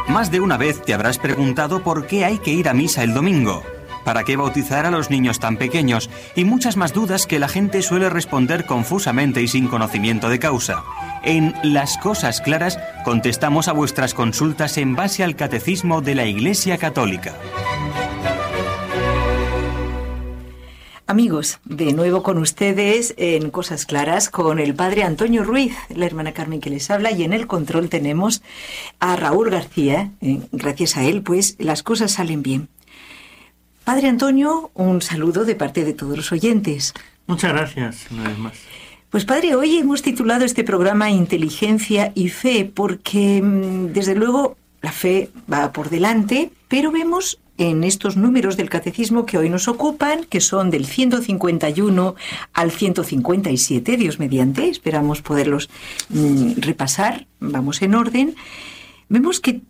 Más de una vez te habrás preguntado por qué hay que ir a misa el domingo, para qué bautizar a los niños tan pequeños y muchas más dudas que la gente suele responder confusamente y sin conocimiento de causa. En Las Cosas Claras contestamos a vuestras consultas en base al Catecismo de la Iglesia Católica. Amigos, de nuevo con ustedes en Cosas Claras con el padre Antonio Ruiz, la hermana Carmen que les habla, y en el control tenemos a Raúl García. Gracias a él, pues, las cosas salen bien. Padre Antonio, un saludo de parte de todos los oyentes. Muchas gracias, una vez más. Pues padre, hoy hemos titulado este programa Inteligencia y Fe, porque desde luego la fe va por delante, pero vemos en estos números del catecismo que hoy nos ocupan, que son del 151 al 157, Dios mediante, esperamos poderlos repasar, vamos en orden, vemos que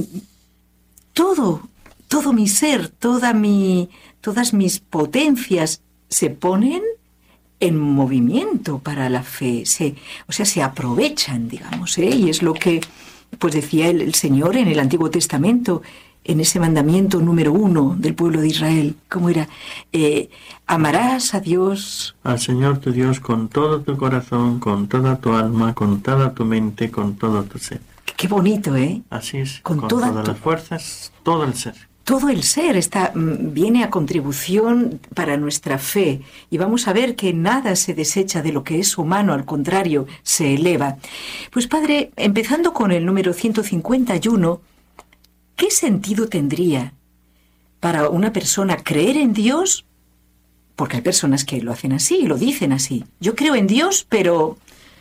todo mi ser, todas mis potencias se ponen en movimiento para la fe, se aprovechan, digamos, y es lo que pues decía el Señor en el Antiguo Testamento, en ese mandamiento número 1 del pueblo de Israel. ¿Cómo era? Amarás a Dios, al Señor tu Dios, con todo tu corazón, con toda tu alma, con toda tu mente, con todo tu ser. Qué bonito, ¿eh? Así es, con todas las fuerzas, todo el ser. Todo el ser viene a contribución para nuestra fe, y vamos a ver que nada se desecha de lo que es humano, al contrario, se eleva. Pues padre, empezando con el número 151, ¿qué sentido tendría para una persona creer en Dios? Porque hay personas que lo hacen así, lo dicen así. Yo creo en Dios, pero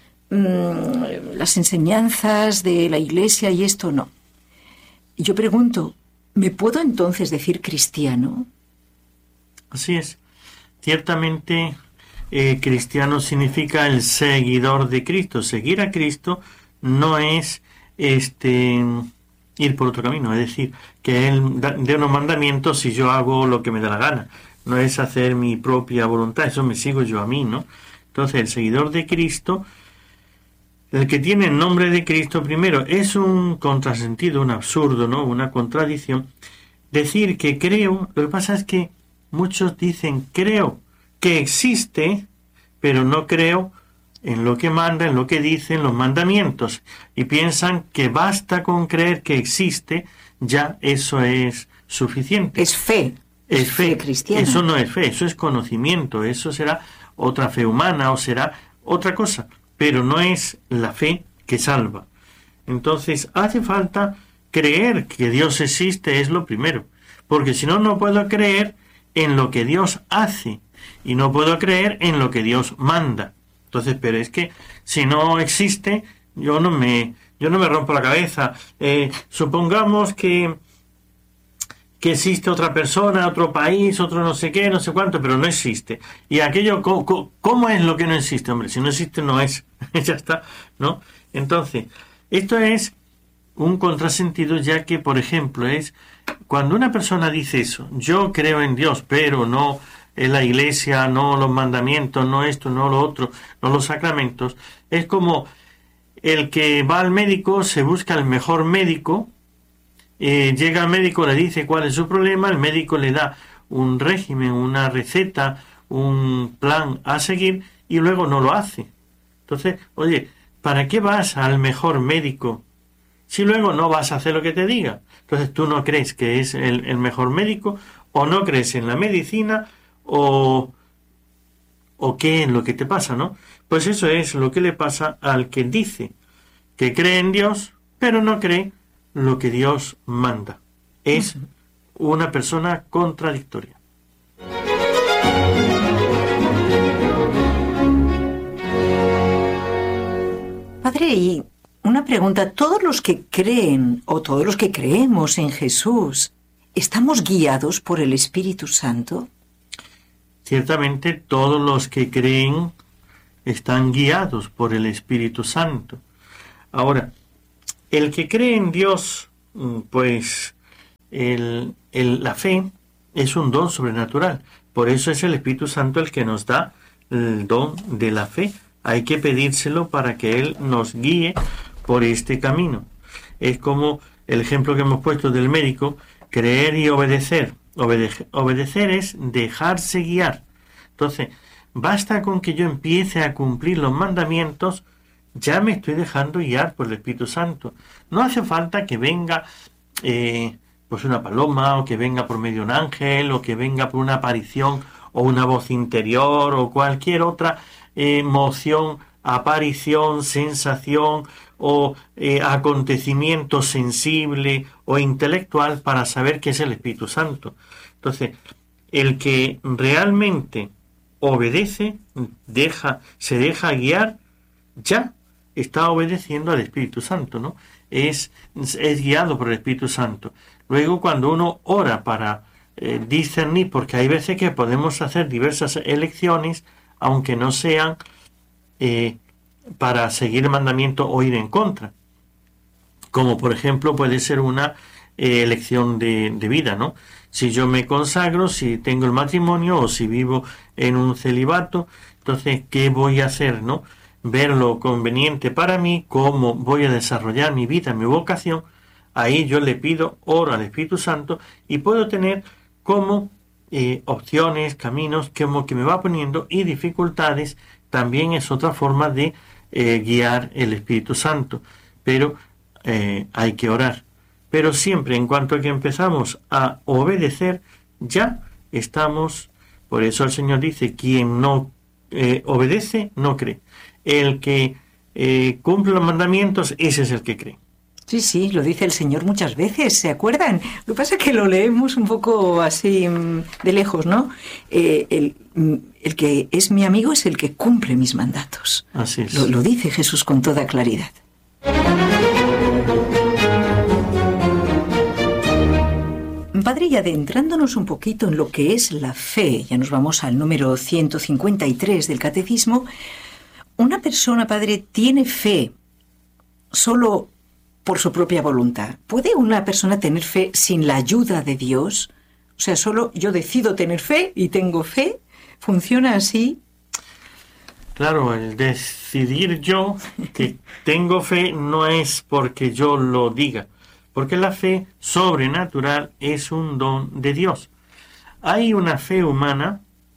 las enseñanzas de la Iglesia y esto no. Y yo pregunto, ¿me puedo entonces decir cristiano? Así es. Ciertamente, cristiano significa el seguidor de Cristo. Seguir a Cristo no es ir por otro camino, es decir, que Él dé unos mandamientos y yo hago lo que me da la gana. No es hacer mi propia voluntad, eso me sigo yo a mí, ¿no? Entonces, el seguidor de Cristo, el que tiene el nombre de Cristo primero, es un contrasentido, un absurdo, ¿no? Una contradicción. Decir que creo, lo que pasa es que muchos dicen creo que existe, pero no creo en lo que manda, en lo que dicen los mandamientos, y piensan que basta con creer que existe, ya eso es suficiente. Es fe. Es fe cristiana. Eso no es fe, eso es conocimiento, eso será otra fe humana o será otra cosa, pero no es la fe que salva. Entonces hace falta creer que Dios existe, es lo primero, porque si no, no puedo creer en lo que Dios hace y no puedo creer en lo que Dios manda. Entonces, pero es que si no existe, yo no me rompo la cabeza. Supongamos que existe otra persona, otro país, otro no sé qué, no sé cuánto, pero no existe. Y aquello, ¿cómo es lo que no existe? Hombre, si no existe, no es. Ya está, ¿no? Entonces, esto es un contrasentido, ya que, por ejemplo, es cuando una persona dice eso, yo creo en Dios, pero no en la Iglesia, no los mandamientos, no esto, no lo otro, no los sacramentos, es como el que va al médico, se busca el mejor médico, llega al médico, le dice cuál es su problema, el médico le da un régimen, una receta, un plan a seguir y luego no lo hace. Entonces, oye, ¿para qué vas al mejor médico si luego no vas a hacer lo que te diga? Entonces, ¿tú no crees que es el mejor médico o no crees en la medicina o qué es lo que te pasa, ¿no? Pues eso es lo que le pasa al que dice que cree en Dios, pero no cree lo que Dios manda. Es una persona contradictoria. Padre, y una pregunta, ¿todos los que creen o todos los que creemos en Jesús estamos guiados por el Espíritu Santo? Ciertamente todos los que creen están guiados por el Espíritu Santo. Ahora, el que cree en Dios, pues la fe es un don sobrenatural. Por eso es el Espíritu Santo el que nos da el don de la fe. Hay que pedírselo para que Él nos guíe por este camino. Es como el ejemplo que hemos puesto del médico, creer y obedecer. Obedecer es dejarse guiar. Entonces, basta con que yo empiece a cumplir los mandamientos, ya me estoy dejando guiar por el Espíritu Santo. No hace falta que venga pues una paloma, o que venga por medio de un ángel, o que venga por una aparición, o una voz interior, o cualquier otra emoción, aparición, sensación, o acontecimiento sensible o intelectual para saber qué es el Espíritu Santo. Entonces, el que realmente obedece, se deja guiar, ya está obedeciendo al Espíritu Santo, ¿no? Es guiado por el Espíritu Santo. Luego, cuando uno ora para discernir, porque hay veces que podemos hacer diversas elecciones, aunque no sean para seguir el mandamiento o ir en contra. Como por ejemplo puede ser una elección de vida, ¿no? Si yo me consagro, si tengo el matrimonio o si vivo en un celibato, entonces, ¿qué voy a hacer, no? Ver lo conveniente para mí, cómo voy a desarrollar mi vida, mi vocación. Ahí yo le pido, oro al Espíritu Santo y puedo tener como opciones, caminos, como que me va poniendo, y dificultades. También es otra forma de guiar el Espíritu Santo. Pero hay que orar. Pero siempre, en cuanto a que empezamos a obedecer, ya estamos. Por eso el Señor dice, quien no obedece, no cree. El que cumple los mandamientos, ese es el que cree. Sí, sí, lo dice el Señor muchas veces, ¿se acuerdan? Lo que pasa es que lo leemos un poco así de lejos, ¿no? El que es mi amigo es el que cumple mis mandatos. Así es. Lo dice Jesús con toda claridad. Padre, y adentrándonos un poquito en lo que es la fe, ya nos vamos al número 153 del Catecismo. Una persona, Padre, tiene fe solo por su propia voluntad. ¿Puede una persona tener fe sin la ayuda de Dios? O sea, solo yo decido tener fe y tengo fe. ¿Funciona así? Claro, el decidir yo que tengo fe no es porque yo lo diga, porque la fe sobrenatural es un don de Dios. Hay una fe humana,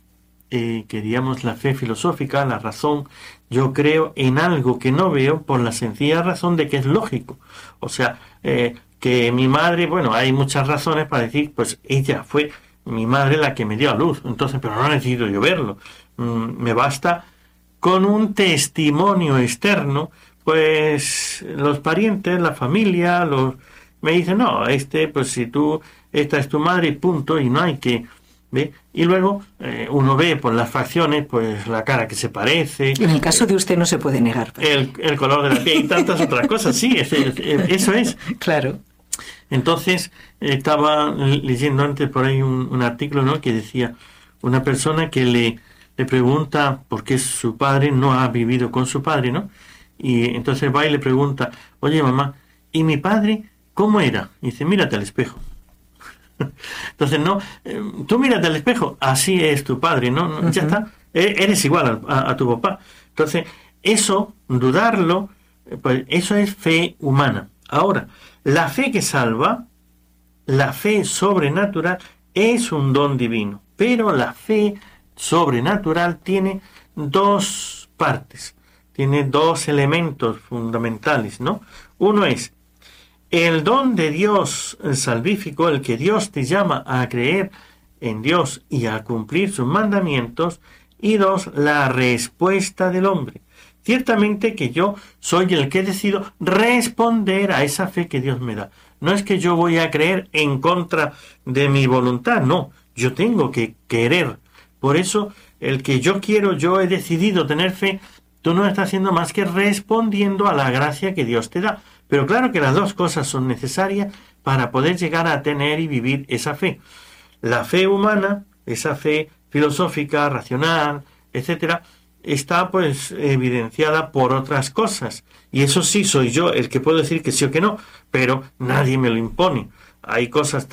que digamos la fe filosófica, la razón. Yo creo en algo que no veo por la sencilla razón de que es lógico. O sea, que mi madre, bueno, hay muchas razones para decir, pues ella fue mi madre la que me dio a luz, entonces, pero no necesito yo verlo. Me basta con un testimonio externo, pues los parientes, la familia, me dicen, no, pues si esta es tu madre y punto, y no hay que... ¿Ve? Y luego uno ve por las facciones, pues la cara que se parece. En el caso de usted no se puede negar. El color de la piel y tantas otras cosas, sí, eso es. Claro. Entonces, estaba leyendo antes por ahí un artículo, ¿no?, que decía, una persona que le pregunta por qué su padre no ha vivido con su padre, ¿no? Y entonces va y le pregunta, oye mamá, ¿y mi padre cómo era? Y dice, mírate al espejo. Entonces, no, tú mírate al espejo, así es tu padre, ¿no? Ya está, eres igual a tu papá. Entonces, eso, dudarlo, pues eso es fe humana. Ahora, la fe que salva, la fe sobrenatural, es un don divino, pero la fe sobrenatural tiene dos partes, tiene dos elementos fundamentales, ¿no? Uno es el don de Dios salvífico, el que Dios te llama a creer en Dios y a cumplir sus mandamientos. Y dos, la respuesta del hombre. Ciertamente que yo soy el que decido responder a esa fe que Dios me da. No es que yo voy a creer en contra de mi voluntad, no. Yo tengo que querer. Por eso, el que yo quiero, yo he decidido tener fe, tú no estás haciendo más que respondiendo a la gracia que Dios te da. Pero claro que las dos cosas son necesarias para poder llegar a tener y vivir esa fe. La fe humana, esa fe filosófica, racional, etcétera, está pues evidenciada por otras cosas. Y eso sí, soy yo el que puedo decir que sí o que no, pero nadie me lo impone. Hay cosas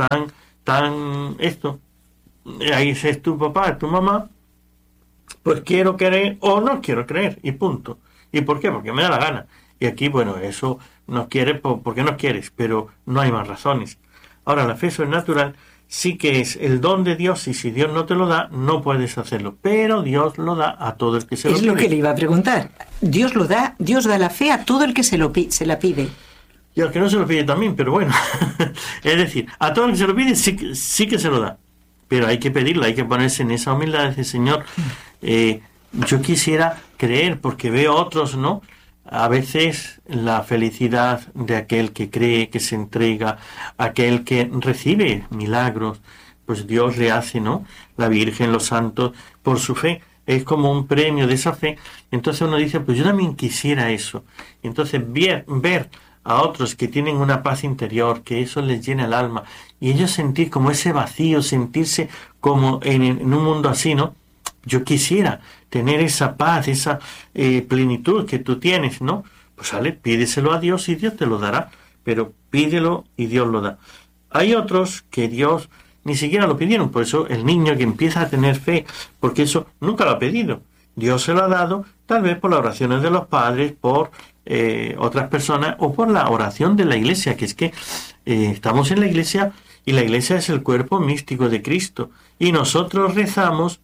ahí es tu papá, tu mamá, pues quiero creer o no quiero creer, y punto. ¿Y por qué? Porque me da la gana. Y aquí, bueno, eso no quiere porque no quieres, pero no hay más razones. Ahora, la fe sobrenatural sí que es el don de Dios, y si Dios no te lo da, no puedes hacerlo. Pero Dios lo da a todo el que se lo pide. Es lo que le iba a preguntar. Dios da la fe a todo el que se la pide. Y al que no se lo pide también, pero bueno. Es decir, a todo el que se lo pide sí que se lo da. Pero hay que pedirlo, hay que ponerse en esa humildad de decir, Señor, yo quisiera creer, porque veo otros, ¿no? A veces la felicidad de aquel que cree, que se entrega, aquel que recibe milagros, pues Dios le hace, ¿no? La Virgen, los santos, por su fe. Es como un premio de esa fe. Entonces uno dice, pues yo también quisiera eso. Entonces ver a otros que tienen una paz interior, que eso les llena el alma, y ellos sentir como ese vacío, sentirse como en un mundo así, ¿no? Yo quisiera tener esa paz, esa plenitud que tú tienes, ¿no? Pues sale, pídeselo a Dios y Dios te lo dará, pero pídelo y Dios lo da. Hay otros que Dios ni siquiera lo pidieron, por eso el niño que empieza a tener fe, porque eso nunca lo ha pedido, Dios se lo ha dado, tal vez por las oraciones de los padres, por otras personas, o por la oración de la iglesia, que es que estamos en la iglesia, y la iglesia es el cuerpo místico de Cristo, y nosotros rezamos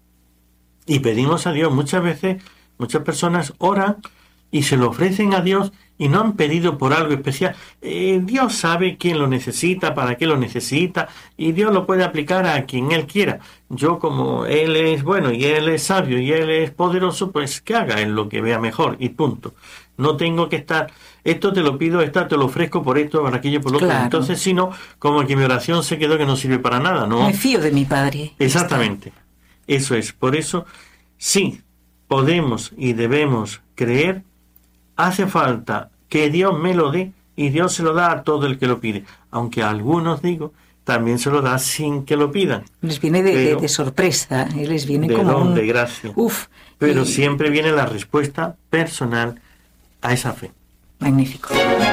y pedimos a Dios. Muchas veces, muchas personas oran y se lo ofrecen a Dios y no han pedido por algo especial. Dios sabe quién lo necesita, para qué lo necesita, y Dios lo puede aplicar a quien Él quiera. Yo, como Él es bueno y Él es sabio y Él es poderoso, pues que haga Él lo que vea mejor y punto. No tengo que estar, esto te lo pido, esto te lo ofrezco por esto, por aquello, por lo otro. Claro. Entonces, si no, como que mi oración se quedó que no sirve para nada, ¿no? Me fío de mi Padre. Exactamente. Eso es. Por eso, sí, podemos y debemos creer. Hace falta que Dios me lo dé, y Dios se lo da a todo el que lo pide. Aunque a algunos, digo, también se lo da sin que lo pidan. Les viene de sorpresa, les viene como don, de gracia. Uf. Pero siempre viene la respuesta personal a esa fe. Magnífico.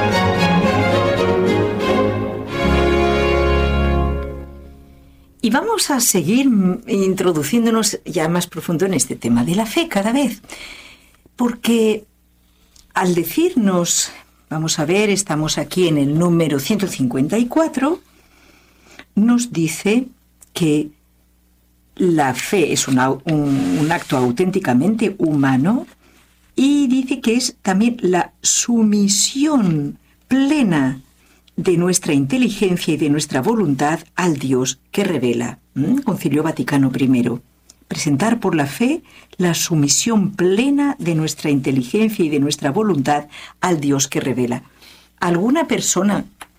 Y vamos a seguir introduciéndonos ya más profundo en este tema de la fe cada vez. Porque al decirnos, vamos a ver, estamos aquí en el número 154, nos dice que la fe es un acto auténticamente humano, y dice que es también la sumisión plena de nuestra inteligencia y de nuestra voluntad al Dios que revela. Concilio Vaticano I. Presentar por la fe la sumisión plena de nuestra inteligencia y de nuestra voluntad al Dios que revela. ¿Alguna persona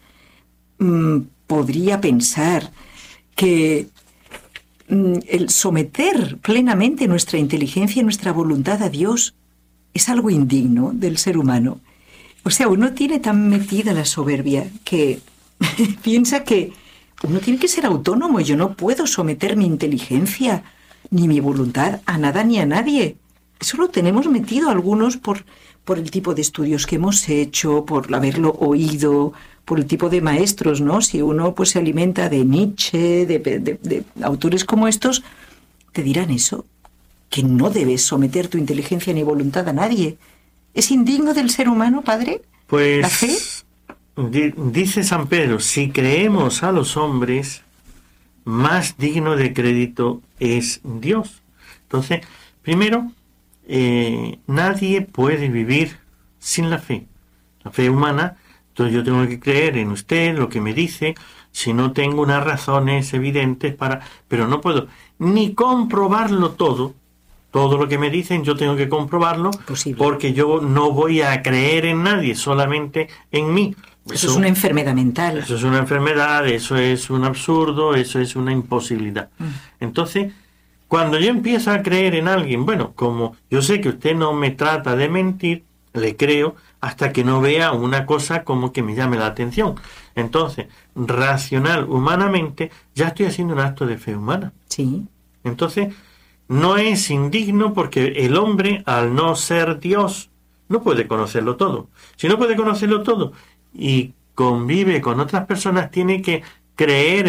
podría pensar que el someter plenamente nuestra inteligencia y nuestra voluntad a Dios es algo indigno del ser humano? O sea, uno tiene tan metida la soberbia que piensa que uno tiene que ser autónomo. Yo no puedo someter mi inteligencia ni mi voluntad a nada ni a nadie. Eso lo tenemos metido algunos por el tipo de estudios que hemos hecho, por haberlo oído, por el tipo de maestros, ¿no? Si uno pues se alimenta de Nietzsche, de autores como estos, te dirán eso, que no debes someter tu inteligencia ni voluntad a nadie. ¿Es indigno del ser humano, padre? Pues, ¿la fe? Dice San Pedro, si creemos a los hombres, más digno de crédito es Dios. Entonces, primero, nadie puede vivir sin la fe humana. Entonces yo tengo que creer en usted, lo que me dice, si no tengo unas razones evidentes pero no puedo ni comprobarlo todo lo que me dicen, yo tengo que comprobarlo. Posible. Porque yo no voy a creer en nadie, solamente en mí. Eso es una enfermedad mental. Eso es una enfermedad, eso es un absurdo, eso es una imposibilidad. Entonces, cuando yo empiezo a creer en alguien, bueno, como yo sé que usted no me trata de mentir, le creo hasta que no vea una cosa como que me llame la atención. Entonces, racional, humanamente, ya estoy haciendo un acto de fe humana. Sí. Entonces, no es indigno porque el hombre, al no ser Dios, no puede conocerlo todo. Si no puede conocerlo todo y convive con otras personas, tiene que creer